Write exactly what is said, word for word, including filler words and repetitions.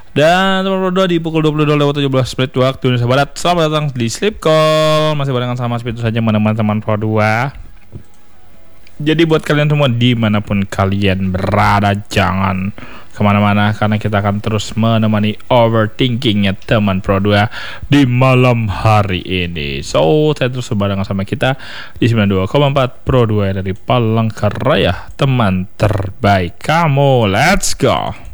Dan teman Pro dua di pukul dua puluh dua lewat tujuh belas menit waktu Indonesia Barat. Selamat datang di Sleep Call. Masih barengan sama seperti itu saja teman-teman Pro dua. Jadi buat kalian semua dimanapun kalian berada, jangan kemana-mana karena kita akan terus menemani overthinkingnya teman Pro dua di malam hari ini. So, saya terus barengan sama kita di sembilan puluh dua koma empat Pro dua dari Palangkaraya, teman terbaik kamu. Let's go.